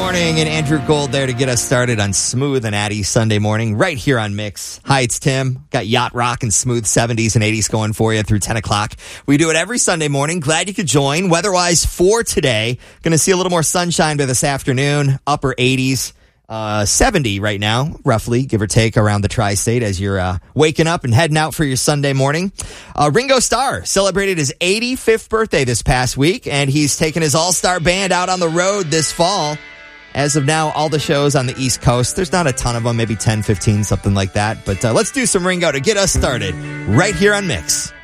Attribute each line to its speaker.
Speaker 1: Morning, and Andrew Gold there to get us started on Smooth and Addy Sunday morning right here on Mix. Hi, it's Tim. Got Yacht Rock and Smooth 70s and 80s going for you through 10 o'clock. We do it every Sunday morning. Glad you could join. Weather-wise for today, going to see a little more sunshine by this afternoon, upper 80s. 70 right now, roughly, give or take, around the tri-state as you're waking up and heading out for your Sunday morning. Ringo Starr celebrated his 85th birthday this past week, and he's taken his all-star band out on the road this fall. As of now, all the shows on the East Coast, there's not a ton of them, maybe 10, 15, something like that. But let's do some Ringo to get us started right here on Mix.